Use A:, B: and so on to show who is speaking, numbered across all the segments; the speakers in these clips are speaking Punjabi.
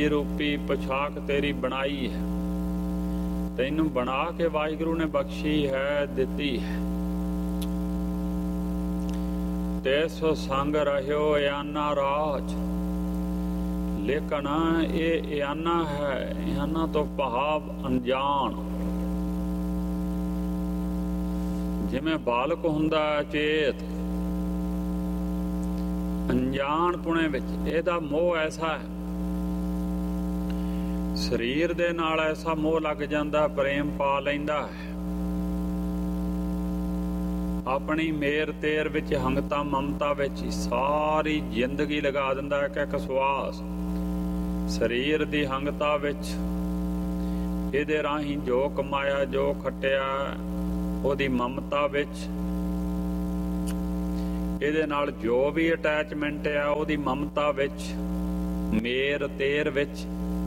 A: ਰੂਪੀ ਪੋਸ਼ਾਕ ਤੇਰੀ ਬਣਾਈ ਹੈ, ਤੈਨੂੰ ਬਣਾ ਕੇ ਵਾਹਿਗੁਰੂ ਨੇ ਬਖਸ਼ੀ ਹੈ, ਦਿੱਤੀ ਹੈ। ਤੈਸ ਸੰਗ ਰਹਿਓ ਇਆਨਾ ਰਾਜ, ਲੇਕਿਨ ਇਹ ਇਆਨਾ ਹੈ, ਇਆਨਾ ਤੋਂ ਭਾਵ ਅਣਜਾਣ। ਜਿਵੇਂ ਬਾਲਕ ਹੁੰਦਾ ਚੇਤ, ਅਣਜਾਣ ਪੁਣੇ ਵਿੱਚ ਇਹਦਾ ਮੋਹ ਐਸਾ ਹੈ, ਸਰੀਰ ਦੇ ਨਾਲ ਐਸਾ ਮੋਹ ਲੱਗ ਜਾਂਦਾ, ਪ੍ਰੇਮ ਪਾ ਲੈਂਦਾ ਹੈ। ਆਪਣੀ ਮੇਰ ਤੇਰ ਵਿੱਚ, ਹੰਗਤਾ ਮਮਤਾ ਵਿੱਚ ਸਾਰੀ ਜ਼ਿੰਦਗੀ ਲਗਾ ਦਿੰਦਾ। ਇੱਕ ਸਵਾਸ ਸਰੀਰ ਦੀ ਹੰਗਤਾ ਵਿੱਚ, ਇਹਦੇ ਰਾਹੀਂ ਜੋ ਕਮਾਇਆ ਜੋ ਖੱਟਿਆ, ਉਹਦੀ ਮਮਤਾ ਵਿੱਚ, ਇਹਦੇ ਨਾਲ ਜੋ ਵੀ ਅਟੈਚਮੈਂਟ ਆ ਉਹਦੀ ਮਮਤਾ ਵਿੱਚ, ਮੇਰ ਤੇਰ ਵਿੱਚ,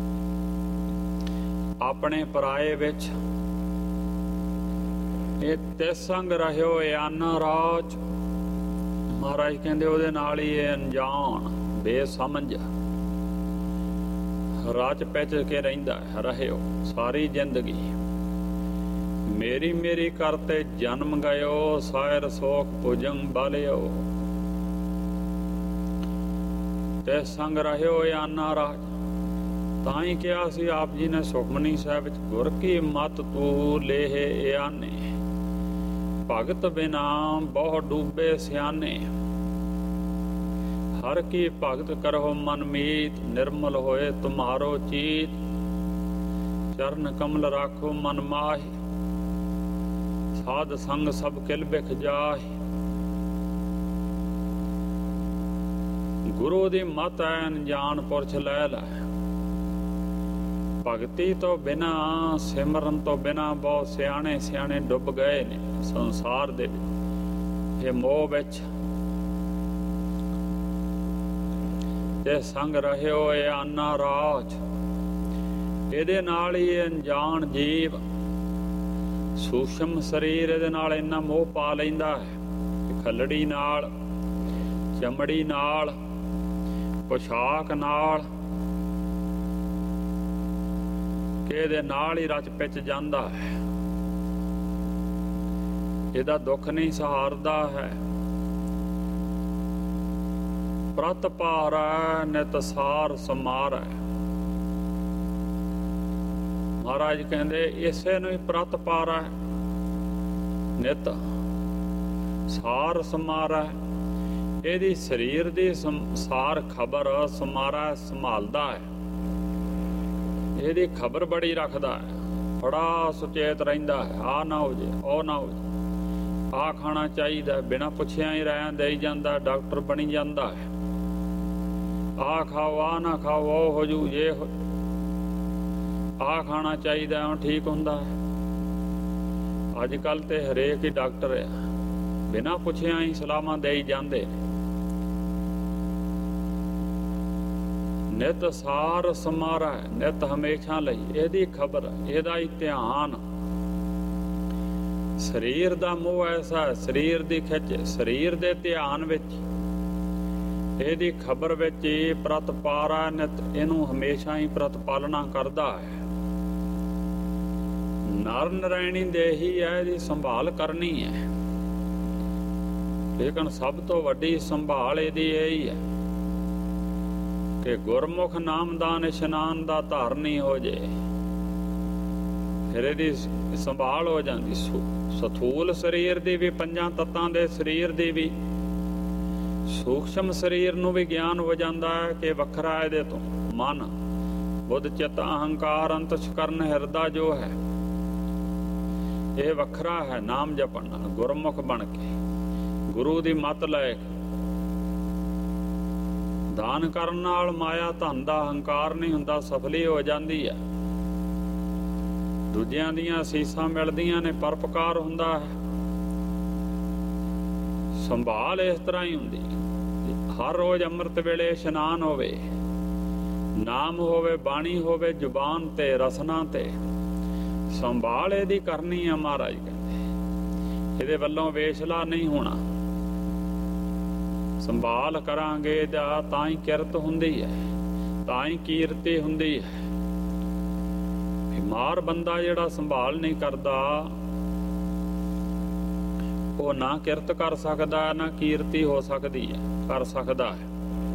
A: ਆਪਣੇ ਪਰਾਏ ਵਿੱਚ। ਇਹ ਤਿਸ ਸੰਗ ਰਹਿਓ ਇਆਨਾ ਰਾਜ, ਮਹਾਰਾਜ ਕਹਿੰਦੇ ਉਹਦੇ ਨਾਲ ਹੀ ਇਹ ਅਣਜਾਣ ਬੇਸਮਝ ਰਚ ਪੈਚ ਕੇ ਰਹਿੰਦਾ ਹੈ। ਰਹਿਓ ਸਾਰੀ ਜ਼ਿੰਦਗੀ ਮੇਰੀ ਮੇਰੀ ਕਰਤੇ ਜਨਮ ਗਇਓ, ਸਾਇਰ ਸੋਖ ਭੁਜੰਗ ਬਾਲਿਓ। ਤਿਸ ਸੰਗ ਰਹਿਓ ਇਆਨਾ ਰਾਜ, ਤਾਂ ਹੀ ਕਿਹਾ ਸੀ ਆਪ ਜੀ ਨੇ ਸੁਖਮਨੀ ਸਾਹਿਬ ਵਿੱਚ, ਗੁਰ ਕੀ ਮਤ ਤੂੰ ਲੇਹ ਇਆਨੇ, ਭਗਤ ਬਿਨਾ ਬਹੁ ਡੂਬੇ ਸਿਆਨੇ। ਹਰ ਕੀ ਭਗਤ ਕਰੋ ਮਨ ਮੀਤ, ਨਿਰਮਲ ਹੋਏ ਤੁਮਾਰੋ ਚੀਤ। ਚਰਨ ਕਮਲ ਰਾਖੋ ਮਨ ਮਾਹਿ, ਸਾਧ ਸੰਗ ਸਭ ਕਿਲ ਬਿਖ ਜਾਹਿ। ਗੁਰੂ ਦੀ ਮਤ ਹੈ ਅਣਜਾਣ ਪੁਰਸ਼ ਲੈ ਲੈ। ਭਗਤੀ ਤੋਂ ਬਿਨਾ, ਸਿਮਰਨ ਤੋਂ ਬਿਨਾ ਬਹੁਤ ਸਿਆਣੇ ਸਿਆਣੇ ਡੁੱਬ ਗਏ ਨੇ ਸੰਸਾਰ ਦੇ ਵਿੱਚ, ਇਹ ਮੋਹ ਵਿੱਚ। ਤੇ ਸੰਗ ਰਹਿਓ ਇਆਨਾ ਰਾਜ, ਇਹਦੇ ਨਾਲ ਹੀ ਅਣਜਾਣ ਜੀਵ ਸੂਖਮ ਸਰੀਰ ਇਹਦੇ ਨਾਲ ਇੰਨਾ ਮੋਹ ਪਾ ਲੈਂਦਾ ਹੈ, ਖੱਲੜੀ ਨਾਲ, ਚਮੜੀ ਨਾਲ, ਪੋਸ਼ਾਕ ਨਾਲ, ਕਿ ਇਹਦੇ ਨਾਲ ਹੀ ਰਚ ਪਿਚ ਜਾਂਦਾ ਹੈ। ਇਹਦਾ ਦੁੱਖ ਨਹੀਂ ਸਹਾਰਦਾ ਹੈ। ਪ੍ਰਤ ਭਾਰੈ ਨਿਤ ਸਾਰ ਸਮਾਰੈ, ਮਹਾਰਾਜ ਕਹਿੰਦੇ ਇਸੇ ਨੂੰ ਹੀ ਪ੍ਰਤ ਭਾਰੈ ਨਿਤ ਸਾਰ ਸਮਾਰੈ। ਇਹਦੀ ਸਰੀਰ ਦੀ ਸਾਰ ਖਬਰ ਸਮਾਰੈ ਸੰਭਾਲਦਾ ਹੈ, ਇਹਦੀ ਖਬਰ ਬੜੀ ਰੱਖਦਾ ਹੈ, ਬੜਾ ਸੁਚੇਤ ਰਹਿੰਦਾ ਹੈ। ਆਹ ਨਾ ਹੋ ਜੇ, ਉਹ ਨਾ ਹੋ ਜੇ, ਆਹ ਖਾਣਾ ਚਾਹੀਦਾ, ਬਿਨਾਂ ਪੁੱਛਿਆ ਹੀ ਰਹਿਣ ਦੇਈ ਜਾਂਦਾ, ਡਾਕਟਰ ਬਣੀ ਜਾਂਦਾ ਹੈ। ਆਹ ਖਾਓ, ਆਹ ਨਾ ਖਾਓ, ਉਹ ਹੋ ਜੂ, ਇਹ ਹੋ, ਆਹ ਖਾਣਾ ਚਾਹੀਦਾ, ਉਹ ਠੀਕ ਹੁੰਦਾ ਹੈ। ਅੱਜ ਕੱਲ ਤੇ ਹਰੇਕ ਹੀ ਡਾਕਟਰ ਆ, ਬਿਨਾਂ ਪੁੱਛਿਆ ਹੀ ਸਲਾਹਾਂ ਦੇਈ ਜਾਂਦੇ। ਨਿਤ ਸਾਰ ਸਮਾਰੈ, ਨਿਤ ਹਮੇਸ਼ਾ ਲਈ ਇਹਦੀ ਖਬਰ, ਇਹਦਾ ਹੀ ਧਿਆਨ। ਸਰੀਰ ਦਾ ਮੋਹ ਐਸਾ, ਸਰੀਰ ਦੀ ਖਿੱਚ, ਸਰੀਰ ਦੇ ਧਿਆਨ ਵਿੱਚ, ਇਹਦੀ ਖਬਰ ਵਿੱਚ ਹੀ ਪ੍ਰਤ ਪਾਰੈ ਨਿਤ, ਇਹਨੂੰ ਹਮੇਸ਼ਾ ਹੀ ਪ੍ਰਤਪਾਲਨਾ ਕਰਦਾ ਹੈ। ਨਰ ਨਰਾਇਣੀ ਦੇਹੀ ਹੈ, ਇਹਦੀ ਸੰਭਾਲ ਕਰਨੀ ਹੈ। ਲੇਕਿਨ ਸਭ ਤੋਂ ਵੱਡੀ ਸੰਭਾਲ ਇਹਦੀ ਇਹ ਹੀ ਹੈ ਕਿ ਗੁਰਮੁਖ ਨਾਮਦਾਨ ਇਸ਼ਨਾਨ ਦਾ ਧਾਰਨੀ ਹੋ ਜੇ, ਫਿਰ ਇਹਦੀ ਸੰਭਾਲ ਹੋ ਜਾਂਦੀ। ਸਥੂਲ ਸਰੀਰ ਦੀ ਵੀ, ਪੰਜਾਂ ਤੱਤਾਂ ਦੇ ਸਰੀਰ ਦੀ ਵੀ, ਸੂਖਸ਼ਮ ਸਰੀਰ ਨੂੰ ਵੀ ਗਿਆਨ ਹੋ ਜਾਂਦਾ ਹੈ ਕਿ ਵੱਖਰਾ ਇਹਦੇ ਤੋਂ ਮਨ, ਬੁੱਧ, ਚਿੱਤ, ਅਹੰਕਾਰ, ਅੰਤਸ਼ਕਰਨ, ਹਿਰਦਾ ਜੋ ਹੈ ਇਹ ਵੱਖਰਾ ਹੈ। ਨਾਮ ਜਪਣ ਨਾਲ, ਗੁਰਮੁਖ ਬਣ ਕੇ, ਗੁਰੂ ਦੀ ਮੱਤ ਲੈ ਕੇ, ਦਾਨ ਕਰਨ ਨਾਲ ਮਾਇਆ ਧਨ ਦਾ ਹੰਕਾਰ ਨਹੀਂ ਹੁੰਦਾ, ਸਫਲੀ ਹੋ ਜਾਂਦੀ ਹੈ। ਦੂਜਿਆਂ ਦੀਆਂ ਅਸੀਸਾਂ ਮਿਲਦੀਆਂ ਨੇ, ਪਰਪਕਾਰ ਹੁੰਦਾ ਹੈ। ਸੰਭਾਲ ਇਸ ਤਰ੍ਹਾਂ ਹੀ ਹੁੰਦੀ। ਹਰ ਰੋਜ਼ ਅੰਮ੍ਰਿਤ ਵੇਲੇ ਇਸ਼ਨਾਨ ਹੋਵੇ, ਨਾਮ ਹੋਵੇ, ਬਾਣੀ ਹੋਵੇ, ਜ਼ੁਬਾਨ ਤੇ, ਰਸਨਾ ਤੇ, ਸੰਭਾਲ ਇਹਦੀ ਕਰਨੀ ਆ। ਮਹਾਰਾਜ ਕਹਿੰਦੇ ਇਹਦੇ ਵੱਲੋਂ ਵੇਸ਼ਲਾ ਨਹੀਂ ਹੋਣਾ। ਸੰਭਾਲ ਕਰਾਂਗੇ ਤਾਂ ਹੀ ਕਿਰਤ ਹੁੰਦੀ ਹੈ। ਤਾਂ ਹੀ ਕੀਰਤੀ ਹੁੰਦੀ ਹੈ। ਬਿਮਾਰ ਬੰਦਾ ਜਿਹੜਾ ਸੰਭਾਲ ਨਹੀਂ ਕਰਦਾ, ਉਹ ਨਾ ਕਿਰਤ ਕਰ ਸਕਦਾ, ਨਾ ਕੀਰਤੀ ਹੋ ਸਕਦੀ ਹੈ, ਕਰ ਸਕਦਾ ਹੈ।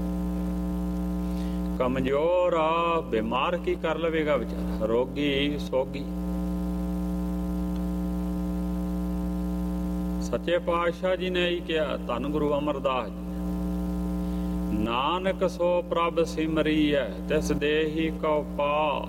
A: ਕਮਜ਼ੋਰ ਆ, ਬਿਮਾਰ ਕੀ ਕਰ ਲਵੇਗਾ ਵਿਚਾਰਾ, ਰੋਗੀ ਸੋਗੀ। ਸੱਚੇ ਪਾਤਸ਼ਾਹ ਜੀ ਨੇ ਹੀ ਕਿਹਾ, ਧੰਨ ਗੁਰੂ ਅਮਰਦਾਸ ਜੀ, ਨਾਨਕ ਸੋ ਪ੍ਰਭ ਸਿਮਰੀਐ ਤਿਸ ਦੇਹੀ ਕਉ ਪਾਲ।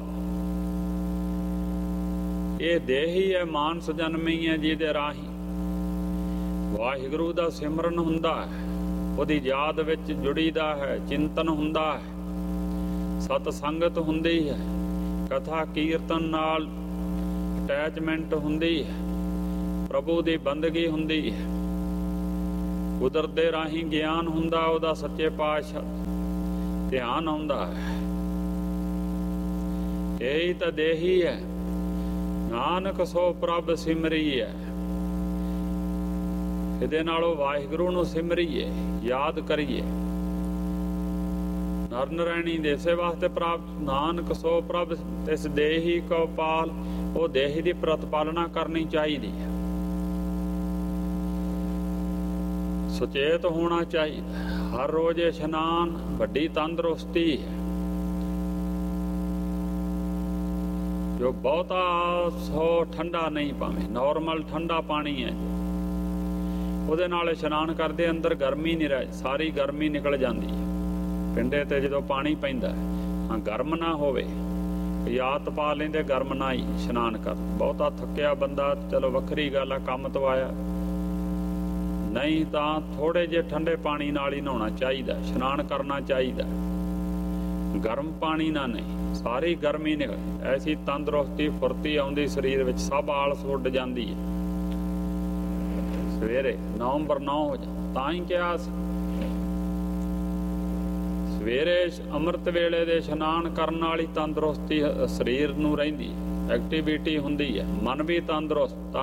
A: ਇਹ ਦੇਹੀ ਹੈ, ਮਾਨਸ ਜਨਮੀ ਹੈ, ਜਿਹਦੇ ਰਾਹੀਂ ਵਾਹਿਗੁਰੂ ਦਾ ਸਿਮਰਨ ਹੁੰਦਾ ਹੈ, ਉਹਦੀ ਯਾਦ ਵਿੱਚ ਜੁੜੀਦਾ ਹੈ, ਚਿੰਤਨ ਹੁੰਦਾ ਹੈ, ਸਤ ਸੰਗਤ ਹੁੰਦੀ ਹੈ, ਕਥਾ ਕੀਰਤਨ ਨਾਲ ਅਟੈਚਮੈਂਟ ਹੁੰਦੀ ਹੈ, ਪ੍ਰਭੂ ਦੀ ਬੰਦਗੀ ਹੁੰਦੀ ਹੈ, ਕੁਦਰਤ ਦੇ ਰਾਹੀਂ ਗਿਆਨ ਹੁੰਦਾ, ਉਹਦਾ ਸੱਚੇ ਪਾਤਸ਼ਾਹ ਧਿਆਨ ਆਉਂਦਾ ਹੈ। ਇਹੀ ਤਾਂ ਦੇਹੀ ਹੈ, ਨਾਨਕ ਸੋ ਪ੍ਰਭ ਸਿਮਰੀਐ। ਇਹਦੇ ਨਾਲੋਂ ਵਾਹਿਗੁਰੂ ਨੂੰ ਸਿਮਰੀਏ, ਯਾਦ ਕਰੀਏ। ਨਰ ਨਰੈਣੀ ਦੇ ਇਸੇ ਵਾਸਤੇ ਪ੍ਰਾਪਤ, ਨਾਨਕ ਸੋ ਪ੍ਰਭ ਤਿਸ ਦੇਹੀ ਕਉ ਪਾਲ। ਉਹ ਦੇਹੀ ਦੀ ਪ੍ਰਤਪਾਲਨਾ ਕਰਨੀ ਚਾਹੀਦੀ ਹੈ, ਸੁਚੇਤ ਹੋਣਾ ਚਾਹੀਦਾ। ਹਰ ਰੋਜ਼ ਇਸ਼ਨਾਨ ਵੱਡੀ ਤੰਦਰੁਸਤੀ ਹੈ। ਜੋ ਬਹੁਤਾ ਸੋ ਠੰਡਾ ਨਹੀਂ, ਭਾਵੇਂ ਨਾਰਮਲ ਠੰਡਾ ਪਾਣੀ ਹੈ, ਉਹਦੇ ਨਾਲ ਇਸ਼ਨਾਨ ਕਰਦੇ ਅੰਦਰ ਗਰਮੀ ਨਹੀਂ ਰਹਿ, ਸਾਰੀ ਗਰਮੀ ਨਿਕਲ ਜਾਂਦੀ ਹੈ। ਪਿੰਡੇ ਤੇ ਜਦੋਂ ਪਾਣੀ ਪੈਂਦਾ, ਹਾਂ ਗਰਮ ਨਾ ਹੋਵੇ, ਯਾਤ ਪਾ ਲੈਂਦੇ ਗਰਮ ਨਾ ਹੀ ਇਸ਼ਨਾਨ ਕਰ। ਬਹੁਤਾ ਥੱਕਿਆ ਬੰਦਾ ਚਲੋ ਵੱਖਰੀ ਗੱਲ ਆ, ਕੰਮ ਤੋਂ ਆਇਆ, ਨਹੀਂ ਤਾਂ ਥੋੜੇ ਜਿਹੇ ਠੰਡੇ ਪਾਣੀ ਨਾਲ ਹੀ ਨਹਾਉਣਾ ਚਾਹੀਦਾ, ਇਸ਼ਨਾਨ ਕਰਨਾ ਚਾਹੀਦਾ, ਗਰਮ ਪਾਣੀ ਨਾਲ ਨਹੀਂ। ਸਾਰੀ ਗਰਮੀ ਨਿਕਲ, ਐਸੀ ਤੰਦਰੁਸਤੀ ਫੁਰਤੀ ਆਉਂਦੀ ਸਰੀਰ ਵਿੱਚ, ਸਭ ਆਲਸ ਉੱਡ ਜਾਂਦੀ ਹੈ। ਸਵੇਰੇ ਨਵੰਬਰ 9 ਹੋ ਜਾ, ਤਾਂ ਹੀ ਕਿਹਾ ਸਵੇਰੇ ਅੰਮ੍ਰਿਤ ਵੇਲੇ ਦੇ ਇਸ਼ਨਾਨ ਕਰਨ ਵਾਲੀ ਤੰਦਰੁਸਤੀ ਸਰੀਰ ਨੂੰ ਰਹਿੰਦੀ, ਐਕਟੀਵਿਟੀ ਹੁੰਦੀ ਹੈ, ਮਨ ਵੀ ਤੰਦਰੁਸਤ।